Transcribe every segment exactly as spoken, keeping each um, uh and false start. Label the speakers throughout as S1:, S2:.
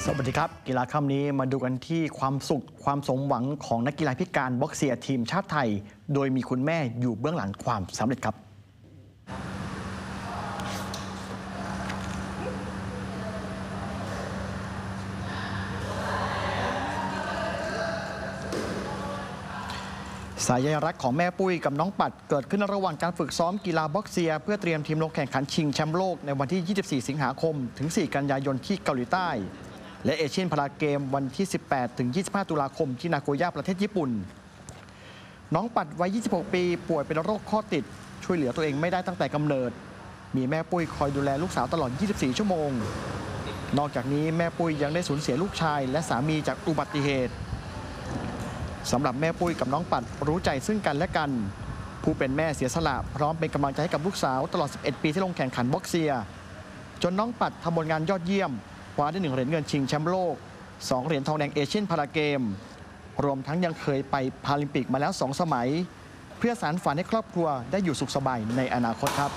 S1: สวัสดีครับกีฬาค่ำนี้มาดูกันที่ความสุขความสมหวังของนักกีฬาพิการบ็อกเซียทีมชาติไทยโดยมีคุณแม่อยู่เบื้องหลังความสำเร็จครับสายใยรักของแม่ปุ้ยกับน้องปัดเกิดขึ้นระหว่างการฝึกซ้อมกีฬาบ็อกเซียเพื่อเตรียมทีมลงแข่งขันชิงแชมป์โลกในวันที่ ยี่สิบสี่ สิงหาคมถึง สี่ กันยายนที่เกาหลีใต้และเอเชียนพาราเกมวันที่ สิบแปด ถึง ยี่สิบห้า ตุลาคมที่นาโกย่าประเทศญี่ปุ่นน้องปัดวัย ยี่สิบหก ปีป่วยเป็นโรคข้อติดช่วยเหลือตัวเองไม่ได้ตั้งแต่กำเนิดมีแม่ปุ้ยคอยดูแลลูกสาวตลอด ยี่สิบสี่ ชั่วโมงนอกจากนี้แม่ปุ้ยยังได้สูญเสียลูกชายและสามีจากอุบัติเหตุสำหรับแม่ปุ้ยกับน้องปัดรู้ใจซึ่งกันและกันผู้เป็นแม่เสียสละพร้อมเป็นกำลังใจให้กับลูกสาวตลอด สิบเอ็ด ปีที่ลงแข่งขันบ็อกเซียจนน้องปัดทำผลงานยอดเยี่ยมคว้าได้หนึ่งเหรียญเงินชิงแชมป์โลกสองเหรียญทองแดงเอเชียนพาราเกมรวมทั้งยังเคยไปพาราลิมปิกมาแล้วสองสมัยเพื่อสานฝันให้ครอบครัวได้อยู่สุขสบายในอนาคตครับ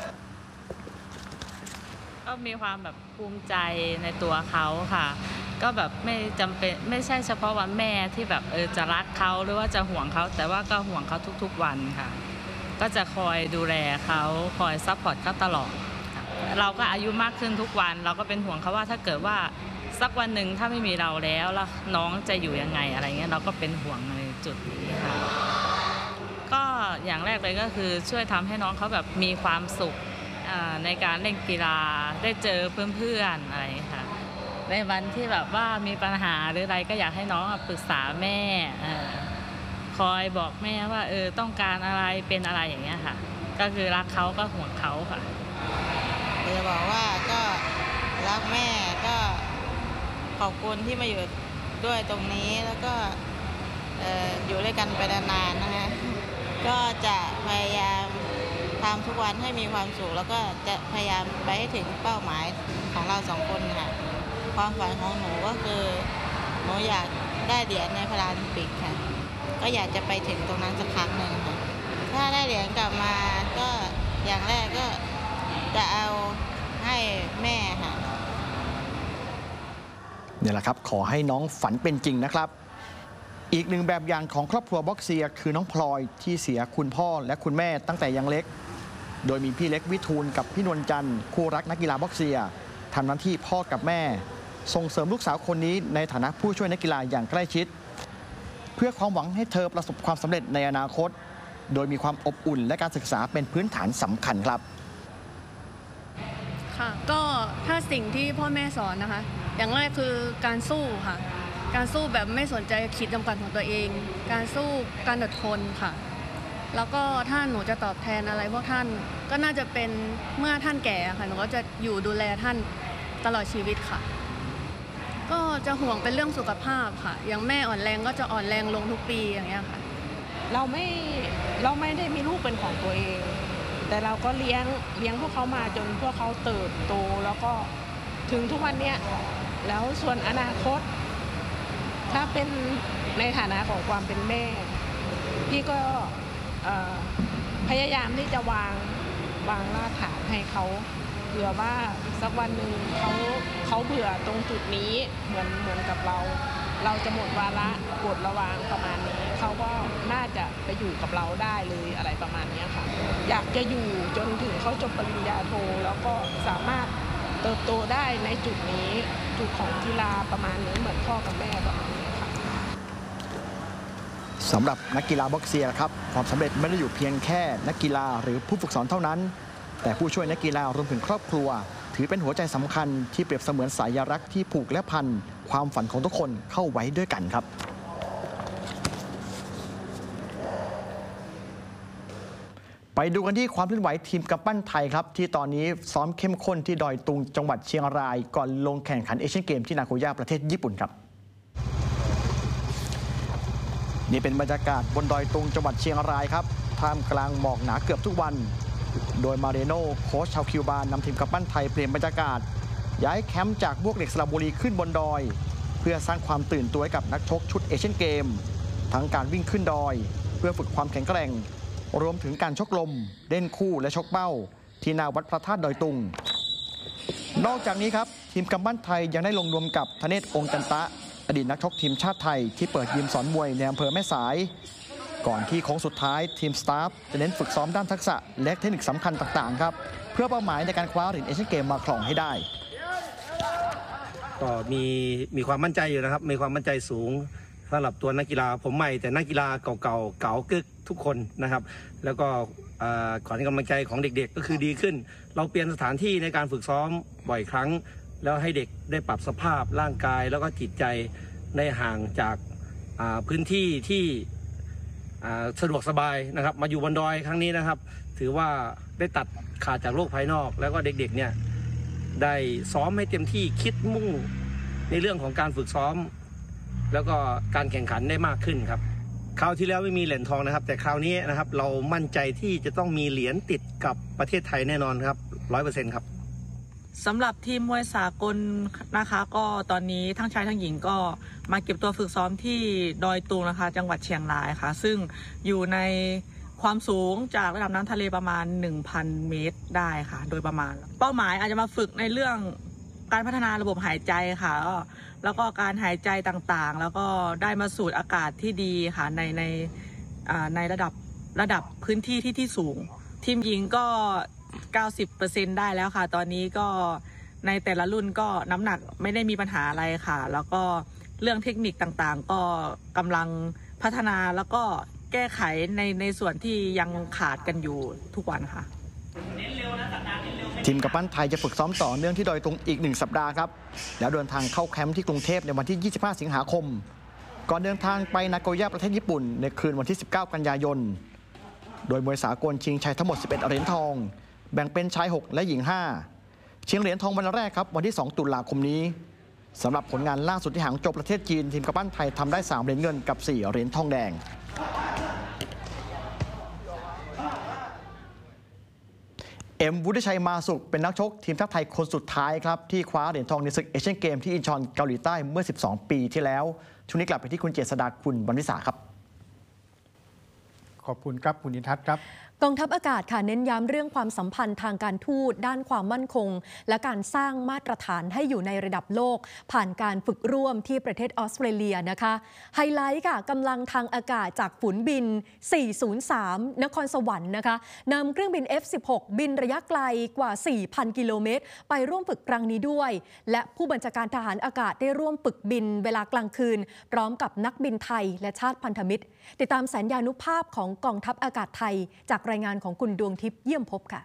S2: ก็มีความแบบภูมิใจในตัวเขาค่ะก็แบบไม่จำเป็นไม่ใช่เฉพาะว่าแม่ที่แบบเออจะรักเขาหรือว่าจะห่วงเขาแต่ว่าก็ห่วงเขาทุกๆวันค่ะก็จะคอยดูแลเขาคอยซัพพอร์ตเขาตลอดเราก็อายุมากขึ้นทุกวันเราก็เป็นห่วงเขาว่าถ้าเกิดว่าสักวันหนึ่งถ้าไม่มีเราแล้วแล้วน้องจะอยู่ยังไงอะไรเงี้ยเราก็เป็นห่วงในจุดนี้ค่ะก็อย่างแรกเลยก็คือช่วยทำให้น้องเขาแบบมีความสุขในการเล่นกีฬาได้เจอเพื่อนๆอะไรค่ะในวันที่แบบว่ามีปัญหาหรืออะไรก็อยากให้น้องปรึกษาแม่คอยบอกแม่ว่าเออต้องการอะไรเป็นอะไรอย่างเงี้ยค่ะก็คือรักเขาก็ห่วงเขาค่ะ
S3: จะบอกว่าก็รักแม่ก็ขอบคุณที่มาอยู่ด้วยตรงนี้แล้วก็อยู่ด้วยกันไปนานๆนะคะก็จะพยายามทำทุกวันให้มีความสุขแล้วก็จะพยายามไปให้ถึงเป้าหมายของเราสองคนค่ะความฝันของหนูก็คือหนูอยากได้เหรียญในพาราลิมปิกค่ะก็อยากจะไปถึงตรงนั้นสักครั้งหนึ่งค่ะถ้าได้เหรียญกลับมาก็อย่างแรกก็จะเอาให้แม่ค่ะ
S1: นี่แหละครับขอให้น้องฝันเป็นจริงนะครับอีกหนึ่งแบบอย่างของครอบครัวบ็อกเซียคือน้องพลอยที่เสียคุณพ่อและคุณแม่ตั้งแต่ยังเล็กโดยมีพี่เล็กวิทูลกับพี่นวลจันทร์คู่รักนักกีฬาบ็อกเซียทำหน้าที่พ่อกับแม่ส่งเสริมลูกสาวคนนี้ในฐานะผู้ช่วยนักกีฬาอย่างใกล้ชิดเพื่อความหวังให้เธอประสบความสำเร็จในอนาคตโดยมีความอบอุ่นและการศึกษาเป็นพื้นฐานสำคัญครับ
S4: ค่ะก็ถ้าสิ่งที่พ่อแม่สอนนะคะอย่างแรกคือการสู้ค่ะการสู้แบบไม่สนใจขีดจำกัดของตัวเองการสู้การอดทนค่ะแล้วก็ถ้าหนูจะตอบแทนอะไรพวกท่านก็น่าจะเป็นเมื่อท่านแก่ค่ะหนูก็จะอยู่ดูแลท่านตลอดชีวิตค่ะก็จะห่วงเป็นเรื่องสุขภาพค่ะอย่างแม่อ่อนแรงก็จะอ่อนแรงลงทุกปีอย่างเงี้ยค่ะ
S5: เราไม่เราไม่ได้มีลูกเป็นของตัวเองแต่เราก็เลี้ยงเลี้ยงพวกเขามาจนพวกเขาเติบโตแล้วก็ถึงทุกวันเนี้ยแล้วส่วนอนาคตถ้าเป็นในฐานะของความเป็นแม่พี่ก็พยายามที่จะวางวางรากฐานให้เขาเผื่อว่าสักวันหนึ่งเขาเขาเบื่อตรงจุดนี้เหมือนเหมือนกับเราเราจะหมดวาระปลดระวางประมาณนี้เขาก็น่าจะไปอยู่กับเราได้เลยอะไรประมาณนี้ค่ะอยากจะอยู่จนถึงเขาจบปริญญาโทแล้วก็สามารถเติบโตได้ในจุดนี้จุดของกีฬาประมาณนี้เหมือนพ่อกับแม่ประมาณนี้ค่ะ
S1: สำหรับนักกีฬาบ็อกเซียครับความสำเร็จไม่ได้อยู่เพียงแค่นักกีฬาหรือผู้ฝึกสอนเท่านั้นแต่ผู้ช่วยนักกีฬารวมถึงครอบครัวถือเป็นหัวใจสำคัญที่เปรียบเสมือนสายรักที่ผูกและพันความฝันของทุกคนเข้าไว้ด้วยกันครับไปดูกันที่ความเคลื่อนไหวทีมกำปั้นไทยครับที่ตอนนี้ซ้อมเข้มข้นที่ดอยตุงจังหวัดเชียงรายก่อนลงแข่งขันเอเชียนเกมที่นาโกย่าประเทศญี่ปุ่นครับนี่เป็นบรรยากาศบนดอยตุงจังหวัดเชียงรายครับท่ามกลางหมอกหนาเกือบทุกวันโดยมาเรโน่โค้ชชาวคิวบานนำทีมกำปั้นไทยเปลี่ยนบรรยากาศย้ายแคมป์จากบวกเหล็กสระบุรีขึ้นบนดอยเพื่อสร้างความตื่นตัวให้กับนักชกชุดเอเชียนเกมทั้งการวิ่งขึ้นดอยเพื่อฝึกความแข็งแกร่งรวมถึงการชกลมเล่นคู่และชกเป้าที่หน้าวัดพระธาตุดอยตุงนอกจากนี้ครับทีมกำปั้นไทยยังได้ลงรวมกับธเนศองค์จันตะอดีตนักชกทีมชาติไทยที่เปิดยิมสอนมวยในอำเภอแม่สายก่อนที่โค้งสุดท้ายทีมสตาฟจะเน้นฝึกซ้อมด้านทักษะและเทคนิคสำคัญต่างๆครับเพื่อเป้าหมายในการคว้าเหรียญเอเชียนเกมมาครองให้ได้
S6: ก็มีมีความมั่นใจอยู่นะครับมีความมั่นใจสูงสำหรับตัวนักกีฬาผมใหม่แต่นักกีฬาเก่าๆเก่ากึกทุกคนนะครับแล้วก็ขวัญกำลังใจของเด็กๆก็คือดีขึ้นเราเปลี่ยนสถานที่ในการฝึกซ้อมบ่อยครั้งแล้วให้เด็กได้ปรับสภาพร่างกายแล้วก็จิตใจในห่างจากพื้นที่ที่สะดวกสบายนะครับมาอยู่บนดอยครั้งนี้นะครับถือว่าได้ตัดขาดจากโลกภายนอกแล้วก็เด็กๆเนี่ยได้ซ้อมให้เต็มที่คิดมุ่งในเรื่องของการฝึกซ้อมแล้วก็การแข่งขันได้มากขึ้นครับคราวที่แล้วไม่มีเหรียญทองนะครับแต่คราวนี้นะครับเรามั่นใจที่จะต้องมีเหรียญติดกับประเทศไทยแน่นอนครับ ร้อยเปอร์เซ็นต์ ครับ
S7: สำหรับทีมมวยสากลนะคะก็ตอนนี้ทั้งชายทั้งหญิงก็มาเก็บตัวฝึกซ้อมที่ดอยตุงนะคะจังหวัดเชียงรายค่ะซึ่งอยู่ในความสูงจากระดับน้ำทะเลประมาณ หนึ่งพัน เมตรได้ค่ะโดยประมาณเป้าหมายอาจจะมาฝึกในเรื่องการพัฒนาระบบหายใจค่ะแล้วก็การหายใจต่างๆแล้วก็ได้มาสูดอากาศที่ดีค่ะในในในระดับระดับพื้นที่ที่ที่สูงทีมหญิงก็ เก้าสิบเปอร์เซ็นต์ ได้แล้วค่ะตอนนี้ก็ในแต่ละรุ่นก็น้ำหนักไม่ได้มีปัญหาอะไรค่ะแล้วก็เรื่องเทคนิคต่างๆก็กำลังพัฒนาแล้วก็แก้ไขในในส่วนที่ยังขาดกันอยู่ทุกวันค่ะ
S1: ทีมกำปั้นไทยจะฝึกซ้อมต่อเนื่องที่ดอยตุงอีกหนึ่งสัปดาห์ครับแล้วเดินทางเข้าแคมป์ที่กรุงเทพในวันที่ ยี่สิบห้า สิงหาคมก่อนเดินทางไปนาโกย่าประเทศญี่ปุ่นในคืนวันที่ สิบเก้า กันยายนโดยมวยสากลชิงชัยทั้งหมดสิบเอ็ดเหรียญทองแบ่งเป็นชายหกและหญิงห้าชิงเหรียญทองวันแรกครับวันที่สองตุลาคมนี้สำหรับผลงานล่าสุดที่หางโจวประเทศจีนทีมกำปั้นไทยทำได้สามเหรียญเงินกับสี่เหรียญทองแดงเอ็มวุฒิชัยมาสุขเป็นนักชกทีมชาติไทยคนสุดท้ายครับที่คว้าเหรียญทองในศึกเอเชียนเกมที่อินชอนเกาหลีใต้เมื่อสิบสองปีที่แล้วช่วงนี้กลับไปที่คุณเจษฎาคุณวรรณวิสาครับ
S8: ขอบคุณครับคุณอินทัศน์ครับ
S9: กองทัพอากาศค่ะเน้นย้ำเรื่องความสัมพันธ์ทางการทูตด้านความมั่นคงและการสร้างมาตรฐานให้อยู่ในระดับโลกผ่านการฝึกร่วมที่ประเทศออสเตรเลียนะคะไฮไลท์ค่ะกำลังทางอากาศจากฝูนบินสี่ศูนย์สามนครสวรรค์นะคะนำเครื่องบิน เอฟ สิบหก บินระยะไกลกว่า สี่พัน กิโลเมตรไปร่วมฝึกครั้งนี้ด้วยและผู้บัญชาการทหารอากาศได้ร่วมฝึกบินเวลากลางคืนพร้อมกับนักบินไทยและชาติพันธมิตรติดตามสัญญานุภาพของกองทัพอากาศไทยจากรายงานของคุณดวงทิพย์เยี่ยมพบค่ะ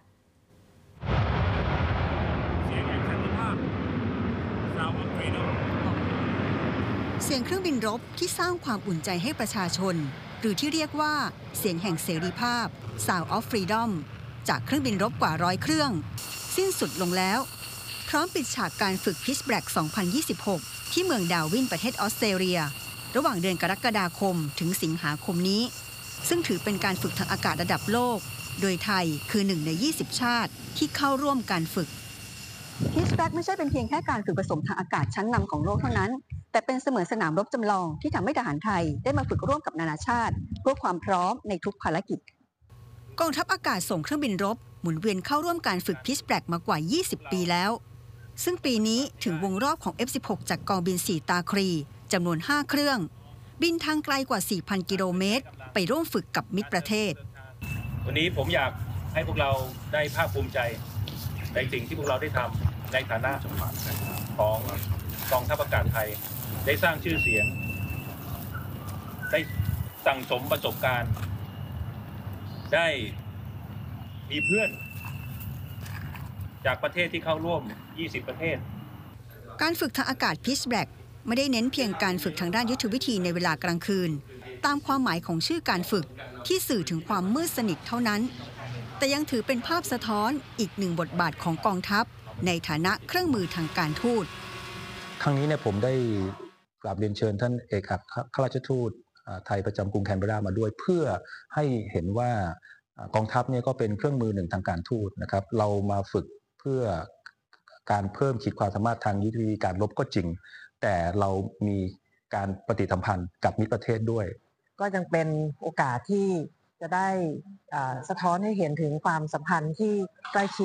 S10: เสียงเครื่องบินรบที่สร้างความอุ่นใจให้ประชาชนหรือที่เรียกว่าเสียงแห่งเสรีภาพ Sound of Freedom จากเครื่องบินรบกว่าร้อยเครื่องสิ้นสุดลงแล้วพร้อมปิดฉากการฝึกพิชแบล็ก สองพันยี่สิบหก ที่เมืองดาวินประเทศออสเตรเลียระหว่างเดือนกรกฎาคมถึงสิงหาคมนี้ซึ่งถือเป็นการฝึกทางอากาศระดับโลกโดยไทยคือหนึ่งในยี่สิบชาติที่เข้าร่วมการฝึก
S11: พิชแบล็กไม่ใช่เป็นเพียงแค่การฝึกผสมทางอากาศชั้นนำของโลกเท่านั้นแต่เป็นเสมือนสนามรบจำลองที่ทำให้ทหารไทยได้มาฝึกร่วมกับนานาชาติเพื่อความพร้อมในทุกภารกิจ
S10: กองทัพอากาศส่งเครื่องบินรบหมุนเวียนเข้าร่วมการฝึกพิชแบล็กมากว่ายี่สิบปีแล้วซึ่งปีนี้ถึงวงรอบของ เอฟ สิบหก จากกองบินสี่ตาครีจำนวนห้าเครื่องบินทางไกลกว่า สี่พัน กิโลเมตรไปร่วมฝึกกับมิตรประเทศ
S12: วันนี้ผมอยากให้พวกเราได้ภาคภูมิใจในสิ่งที่พวกเราได้ทำในฐานะของกองทัพอากาศไทยได้สร้างชื่อเสียงได้สั่งสมประสบการณ์ได้มีเพื่อนจากประเทศที่เข้าร่วมยี่สิบประเทศ
S10: การฝึกทางอากาศพิชแบล็กไม่ได้เน้นเพียงการฝึกทางด้านยุทธวิธีในเวลากลางคืนตามความหมายของชื่อการฝึกที่สื่อถึงความมืดสนิทเท่านั้นแต่ยังถือเป็นภาพสะท้อนอีกหนึ่งบทบาทของกองทัพในฐานะเครื่องมือทางการทูต
S13: ครั้งนี้เนี่ยผมได้กราบเรียนเชิญท่านเอกอัครราชทูตไทยประจำกรุงแคนเบอรามาด้วยเพื่อให้เห็นว่ากองทัพเนี่ยก็เป็นเครื่องมือหนึ่งทางการทูตนะครับเรามาฝึกเพื่อการเพิ่มขีดความสามารถทางยุทธวิธีการรบก็จริงแต่เรามีการปฏิสัมพันธ์กับมิตรประเทศด้วย
S14: ก็ยังเป็นโอกาสที่จะได้สะท้อนให้เห็นถึงความสัมพันธ์ที่ใกล้ชิด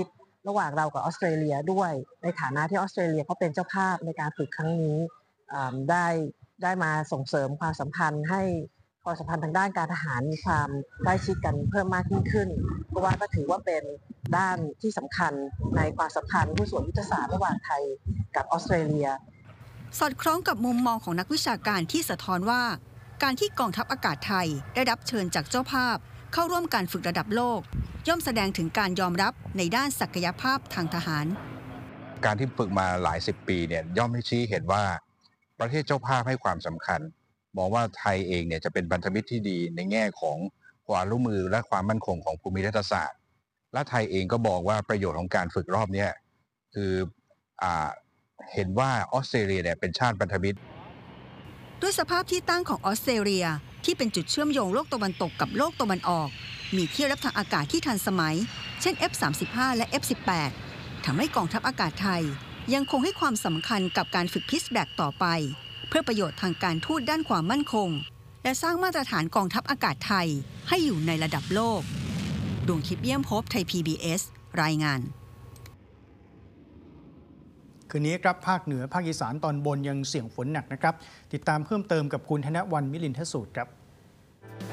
S14: ระหว่างเรากับออสเตรเลียด้วยในฐานะที่ออสเตรเลียเขาเป็นเจ้าภาพในการฝึกครั้งนี้ได้ได้มาส่งเสริมความสัมพันธ์ให้ความสัมพันธ์ทางด้านการทหารมีความใกล้ชิดกันเพิ่มมากยิ่งขึ้นเพราะว่าก็ถือว่าเป็นด้านที่สำคัญในความสัมพันธ์หุ้นส่วนยุทธศาสตร์ระหว่างไทยกับออสเตรเลีย
S10: สอดคล้องกับมุมมองของนักวิชาการที่สะท้อนว่าการที่กองทัพอากาศไทยได้รับเชิญจากเจ้าภาพเข้าร่วมการฝึกระดับโลกย่อมแสดงถึงการยอมรับในด้านศักยภาพทางทหาร
S8: การที่ฝึกมาหลายสิบปีเนี่ยย่อมให้ชี้เห็นว่าประเทศเจ้าภาพให้ความสำคัญมองว่าไทยเองเนี่ยจะเป็นพันธมิตรที่ดีในแง่ของความร่วมมือและความมั่นคงของภูมิรัฐศาสตร์และไทยเองก็บอกว่าประโยชน์ของการฝึกรอบนี้คืออ่าเห็นว่าออสเตรเลียเนี่ยเป็นชาติพันธมิตร
S10: ด้วยสภาพที่ตั้งของออสเตรเลียที่เป็นจุดเชื่อมโยงโลกตะวันตกกับโลกตะวันออกมีเที่ยวรับทางอากาศที่ทันสมัยเช่น เอฟ สามสิบห้า และ เอฟ สิบแปด ทำให้กองทัพอากาศไทยยังคงให้ความสำคัญกับการฝึกพิสแบกต่อไปเพื่อประโยชน์ทางการทูตด้านความมั่นคงและสร้างมาตรฐานกองทัพอากาศไทยให้อยู่ในระดับโลกดวงทิพย์เยี่ยมภพไทย พี บี เอส รายงาน
S15: คืนนี้ครับภาคเหนือภาคอีสานตอนบนยังเสี่ยงฝนหนักนะครับติดตามเพิ่มเติมกับคุณธนวรรณมิลินทสูตรครับ